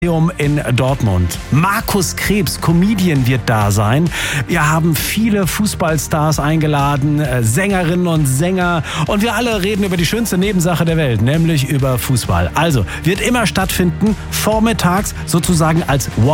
In Dortmund. Markus Krebs, Comedian, wird da sein. Wir haben viele Fußballstars eingeladen, Sängerinnen und Sänger, und wir alle reden über die schönste Nebensache der Welt, nämlich über Fußball. Also, wird immer stattfinden, vormittags sozusagen als